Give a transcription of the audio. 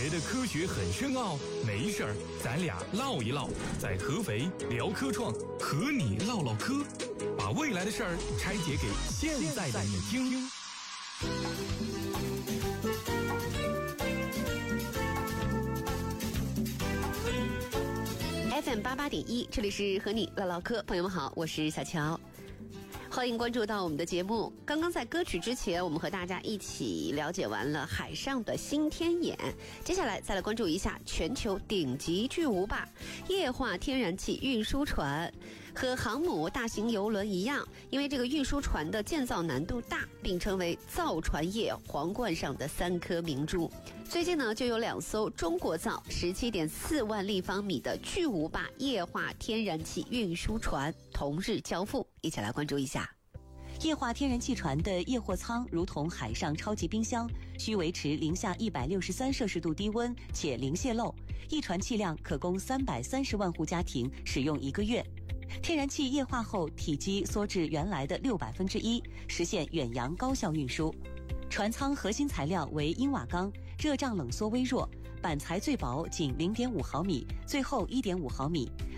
的科学很深奥，没事儿咱俩唠一唠，在合肥聊科创，和你唠唠嗑，把未来的事儿拆解给现在的你听。 FM88.1，这里是和你唠唠嗑，朋友们好，我是小乔。欢迎关注到我们的节目。刚刚在歌曲之前，我们和大家一起了解完了海上的新天眼，接下来再来关注一下全球顶级巨无霸液化天然气运输船。和航母、大型邮轮一样，因为这个运输船的建造难度大，并称为造船业皇冠上的3颗明珠。最近呢，就有2艘中国造17.4万立方米的巨无霸液化天然气运输船同日交付，一起来关注一下。 液化天然气船的液货舱如同海上超级冰箱，需维持零下163摄氏度低温且零泄漏，一船气量可供330万户家庭使用1个月。天然气液化后，体积缩至原来的1/6，实现远洋高效运输。船舱核心材料为英瓦钢，热胀冷缩微弱，板材最薄仅0.5毫米，最厚1.5毫米。